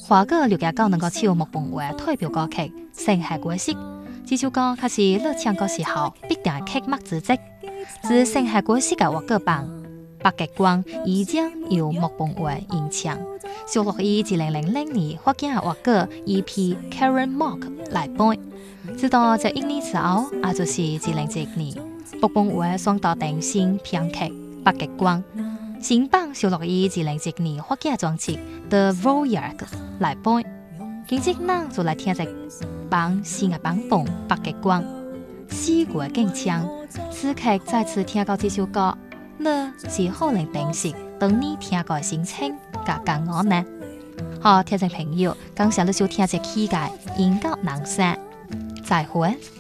華哥了解到能夠唱木本話代表歌曲《星海國色》，這首歌開始錄唱嘅時候必定係曲目之一。自《星海國色》嘅華哥版，北極光已經由木本話演唱，收錄於2000年發行嘅華哥 EP Karen Mock 來版。直到這一年之後，也就是2011年，木本話雙到電視編劇《北極光》。新版收錄於2010年發行嘅專輯《The Voyage》來版，今日咱就來聽一版新嘅版本《北極光》。四個勁唱，此刻再次聽到這首歌，你是可能定時等你聽過嘅心情加感恩呢？好，聽眾朋友，感謝你收聽這期嘅音樂人生，再會。